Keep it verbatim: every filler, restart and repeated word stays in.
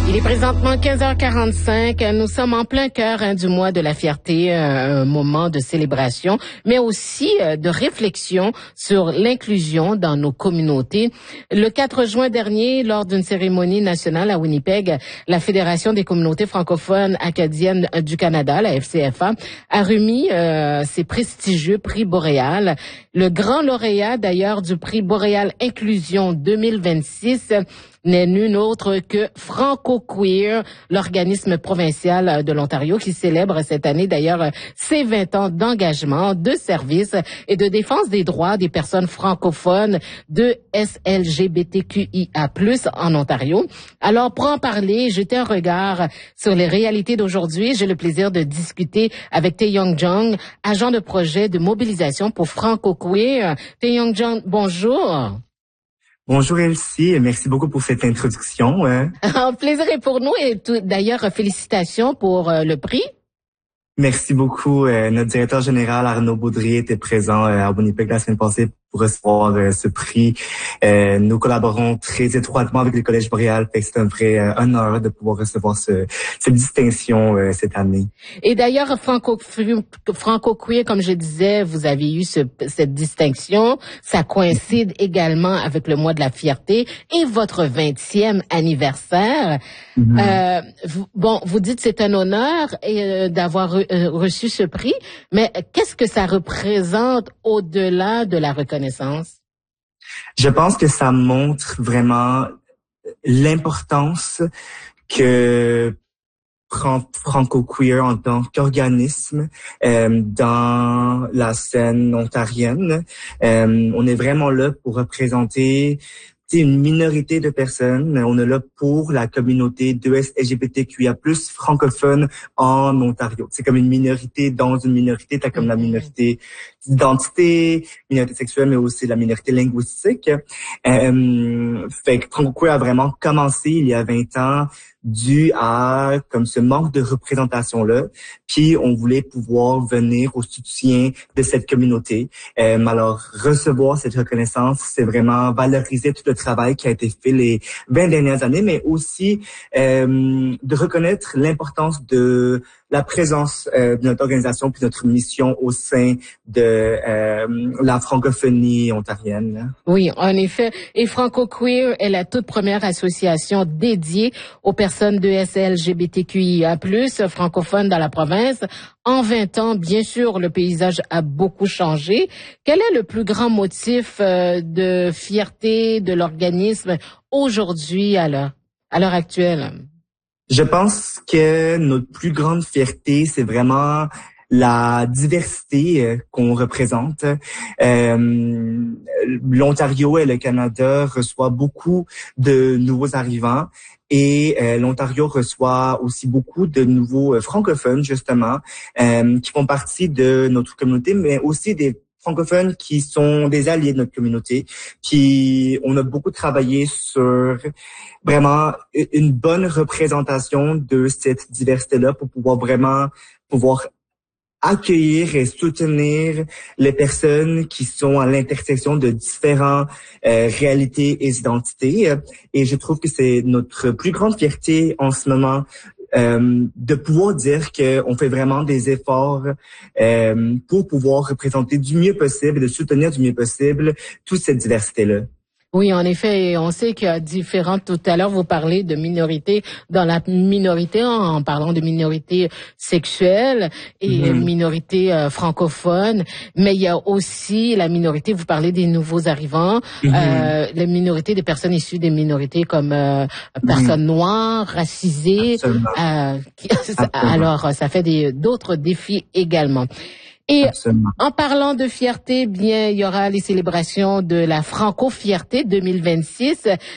Il est présentement quinze heures quarante-cinq. Nous sommes en plein cœur hein, du mois de la fierté, un moment de célébration, mais aussi euh, de réflexion sur l'inclusion dans nos communautés. Le quatre juin dernier, lors d'une cérémonie nationale à Winnipeg, la Fédération des communautés francophones acadiennes du Canada, la F C F A, a remis euh, ses prestigieux prix Boréal. Le grand lauréat d'ailleurs du prix Boréal Inclusion deux mille vingt-six n'est nul autre que Franco-Queer, l'organisme provincial de l'Ontario qui célèbre cette année d'ailleurs ses vingt ans d'engagement, de service et de défense des droits des personnes francophones de S L G B T Q I A plus, en Ontario. Alors, pour en parler, jeter un regard sur les réalités d'aujourd'hui, j'ai le plaisir de discuter avec Tae-Yong Jung, agent de projet de mobilisation pour Franco-Queer. Tae-Yong Jung, bonjour. Bonjour Elsie, merci beaucoup pour cette introduction. Hein. Un plaisir est pour nous et tout, d'ailleurs félicitations pour euh, le prix. Merci beaucoup. Euh, notre directeur général Arnaud Baudry était présent euh, à Winnipeg la semaine passée pour recevoir euh, ce prix. Euh, nous collaborons très étroitement avec le Collège Boréal, fait que c'est un vrai euh, honneur de pouvoir recevoir ce, cette distinction euh, cette année. Et d'ailleurs, Franco, Franco-Queer, comme je disais, vous avez eu ce, cette distinction. Ça coïncide également avec le mois de la fierté et votre vingtième anniversaire. Mm-hmm. Euh, vous, bon, vous dites c'est un honneur et, euh, d'avoir re, euh, reçu ce prix, mais qu'est-ce que ça représente au-delà de la reconnaissance? Je pense que ça montre vraiment l'importance que prend Franco-Queer en tant qu'organisme euh, dans la scène ontarienne. Euh, on est vraiment là pour représenter une minorité de personnes. On est là pour la communauté de L G B T Q I A plus, francophone en Ontario. C'est comme une minorité dans une minorité. T'as comme la minorité d'identité, minorité sexuelle, mais aussi la minorité linguistique. Euh, fait que Franco-Queer a vraiment commencé il y a vingt ans dû à comme ce manque de représentation-là. Puis on voulait pouvoir venir au soutien de cette communauté. Euh, alors recevoir cette reconnaissance, c'est vraiment valoriser tout le travail qui a été fait les vingt dernières années, mais aussi euh, de reconnaître l'importance de la présence euh, de notre organisation puis notre mission au sein de euh, la francophonie ontarienne. Oui, en effet. Et Franco-Queer est la toute première association dédiée aux personnes de S L G B T Q I A plus, francophones dans la province. En vingt ans, bien sûr, le paysage a beaucoup changé. Quel est le plus grand motif euh, de fierté de l'organisme aujourd'hui à l'heure, à l'heure actuelle? Je pense que notre plus grande fierté, c'est vraiment la diversité euh, qu'on représente. Euh, L'Ontario et le Canada reçoivent beaucoup de nouveaux arrivants et euh, l'Ontario reçoit aussi beaucoup de nouveaux euh, francophones, justement, euh, qui font partie de notre communauté, mais aussi des francophones qui sont des alliés de notre communauté, qui on a beaucoup travaillé sur vraiment une bonne représentation de cette diversité-là pour pouvoir vraiment pouvoir accueillir et soutenir les personnes qui sont à l'intersection de différentes euh, réalités et identités. Et je trouve que c'est notre plus grande fierté en ce moment Euh, de pouvoir dire qu'on fait vraiment des efforts euh, pour pouvoir représenter du mieux possible et de soutenir du mieux possible toute cette diversité-là. Oui, en effet, on sait qu'il y a différentes, tout à l'heure vous parlez de minorités dans la minorité en parlant de minorités sexuelles et mm-hmm. minorités euh, francophones, mais il y a aussi la minorité, vous parlez des nouveaux arrivants, mm-hmm. euh, les minorités des personnes issues des minorités comme euh, personnes mm-hmm. noires, racisées, euh, qui, alors ça fait des d'autres défis également. Et Absolument. En parlant de fierté, bien, il y aura les célébrations de la Franco-Fierté deux mille vingt-six